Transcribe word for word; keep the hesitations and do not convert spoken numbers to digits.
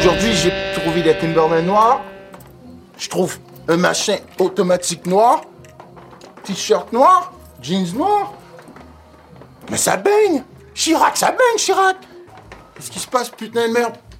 Aujourd'hui, j'ai trouvé des Timberland noirs. Je trouve un machin automatique noir. T-shirt noir. Jeans noirs. Mais ça baigne. Chirac, ça baigne, Chirac. Qu'est-ce qui se passe, putain de merde?